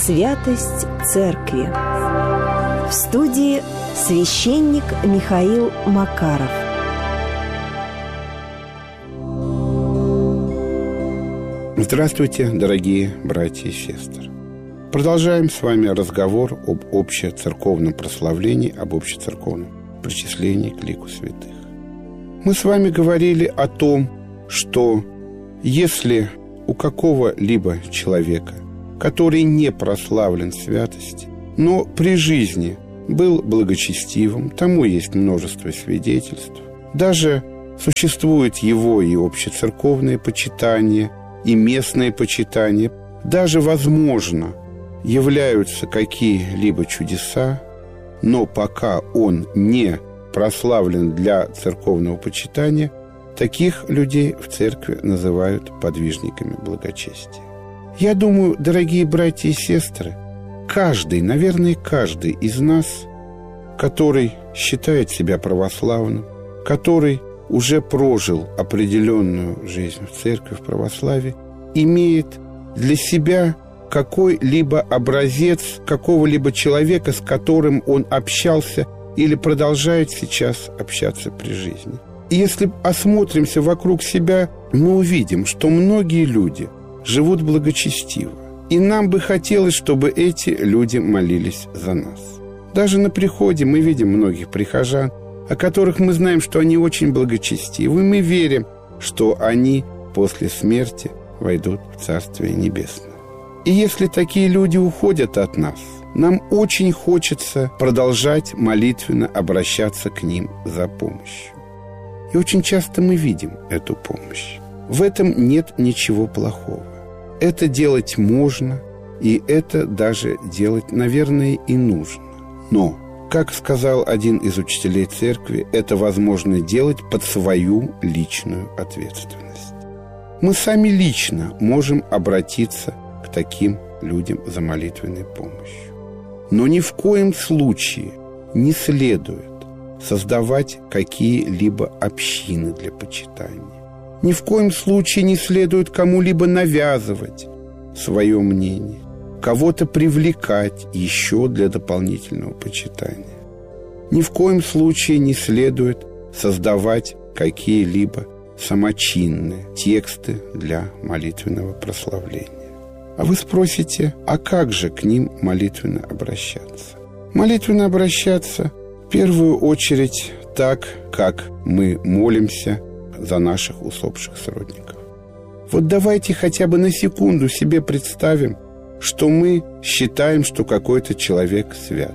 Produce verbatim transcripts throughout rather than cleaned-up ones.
Святость Церкви. В студии священник Михаил Макаров. Здравствуйте, дорогие братья и сестры. Продолжаем с вами разговор об общецерковном прославлении, об общецерковном причислении к лику святых. Мы с вами говорили о том, что если у какого-либо человека, который не прославлен в святости, но при жизни был благочестивым, тому есть множество свидетельств, даже существует его и общецерковное почитание, и местное почитание, даже, возможно, являются какие-либо чудеса, но пока он не прославлен для церковного почитания, таких людей в церкви называют подвижниками благочестия. Я думаю, дорогие братья и сестры, каждый, наверное, каждый из нас, который считает себя православным, который уже прожил определенную жизнь в церкви, в православии, имеет для себя какой-либо образец какого-либо человека, с которым он общался или продолжает сейчас общаться при жизни. И если осмотримся вокруг себя, мы увидим, что многие люди живут благочестиво. И нам бы хотелось, чтобы эти люди молились за нас. Даже на приходе мы видим многих прихожан, о которых мы знаем, что они очень благочестивы, и мы верим, что они после смерти войдут в Царствие Небесное. И если такие люди уходят от нас, нам очень хочется продолжать молитвенно обращаться к ним за помощью. И очень часто мы видим эту помощь. В этом нет ничего плохого. Это делать можно, и это даже делать, наверное, и нужно. Но, как сказал один из учителей церкви, это возможно делать под свою личную ответственность. Мы сами лично можем обратиться к таким людям за молитвенной помощью. Но ни в коем случае не следует создавать какие-либо общины для почитания. Ни в коем случае не следует кому-либо навязывать свое мнение, кого-то привлекать еще для дополнительного почитания. Ни в коем случае не следует создавать какие-либо самочинные тексты для молитвенного прославления. А вы спросите, а как же к ним молитвенно обращаться? Молитвенно обращаться в первую очередь так, как мы молимся за наших усопших сродников. Вот давайте хотя бы на секунду себе представим, что мы считаем, что какой-то человек свят.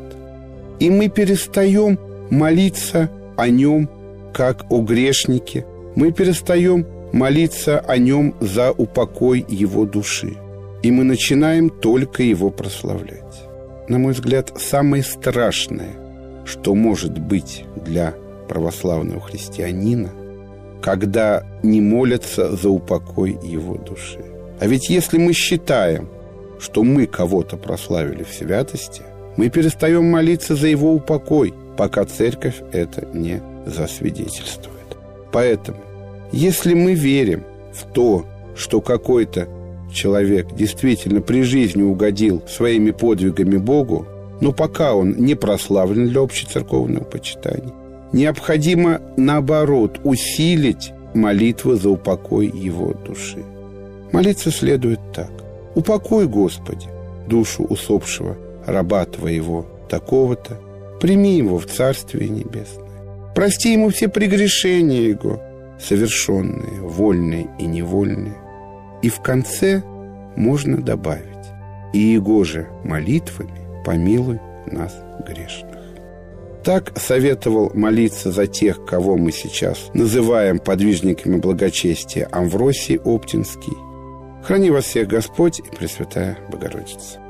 И мы перестаем молиться о нем, как о грешнике. Мы перестаем молиться о нем за упокой его души. И мы начинаем только его прославлять. На мой взгляд, самое страшное, что может быть для православного христианина, когда не молятся за упокой его души. А ведь если мы считаем, что мы кого-то прославили в святости, мы перестаем молиться за его упокой, пока церковь это не засвидетельствует. Поэтому, если мы верим в то, что какой-то человек действительно при жизни угодил своими подвигами Богу, но пока он не прославлен для общецерковного почитания, необходимо, наоборот, усилить молитву за упокой его души. Молиться следует так. «Упокой, Господи, душу усопшего раба Твоего такого-то, прими его в Царствие Небесное. Прости ему все прегрешения его, совершенные, вольные и невольные». И в конце можно добавить: «И его же молитвами помилуй нас грешных». Так советовал молиться за тех, кого мы сейчас называем подвижниками благочестия, Амвросий Оптинский. Храни вас всех Господь и Пресвятая Богородица.